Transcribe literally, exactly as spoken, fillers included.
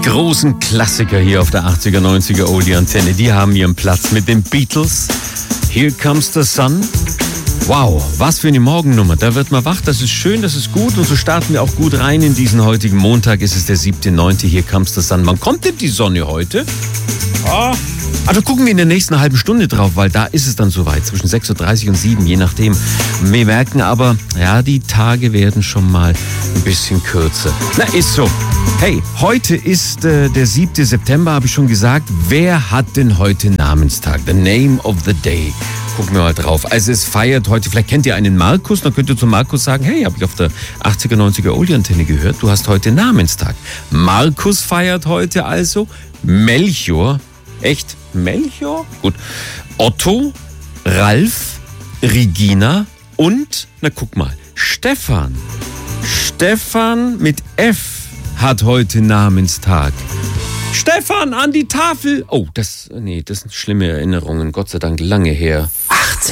großen Klassiker hier auf der achtziger, neunziger Oldie-Antenne, die haben ihren Platz mit den Beatles. Here Comes the Sun. Wow, was für eine Morgennummer. Da wird man wach, das ist schön, das ist gut. Und so starten wir auch gut rein in diesen heutigen Montag. Es ist der siebte neunte Here Comes the Sun. Wann kommt denn die Sonne heute? Ah. Also gucken wir in der nächsten halben Stunde drauf, weil da ist es dann soweit, zwischen sechs Uhr dreißig und sieben, je nachdem. Wir merken aber, ja, die Tage werden schon mal ein bisschen kürzer. Na, ist so. Hey, heute ist äh, der siebte September, habe ich schon gesagt. Wer hat denn heute Namenstag? The name of the day. Gucken wir mal drauf. Also es feiert heute, vielleicht kennt ihr einen Markus, dann könnt ihr zu Markus sagen, hey, habe ich auf der achtziger, neunziger Oldie-Antenne gehört, du hast heute Namenstag. Markus feiert heute also, Melchior, echt? Melchior? Gut. Otto, Ralf, Regina und, na guck mal, Stefan. Stefan mit F hat heute Namenstag. Stefan, an die Tafel. Oh, das, nee, das sind schlimme Erinnerungen, Gott sei Dank lange her.